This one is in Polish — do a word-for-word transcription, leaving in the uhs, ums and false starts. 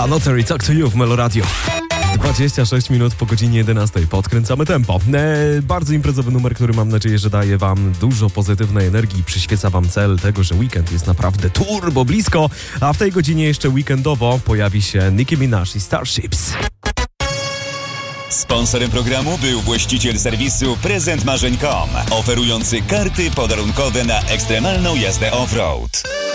Lottery Talk to You w Melo Radio. dwadzieścia sześć minut po godzinie jedenastej. Podkręcamy tempo. E, bardzo imprezowy numer, który mam nadzieję, że daje wam dużo pozytywnej energii i przyświeca wam cel tego, że weekend jest naprawdę turbo blisko, a w tej godzinie jeszcze weekendowo pojawi się Nicki Minaj i Starships. Sponsorem programu był właściciel serwisu prezent marzeń kropka com, oferujący karty podarunkowe na ekstremalną jazdę off-road.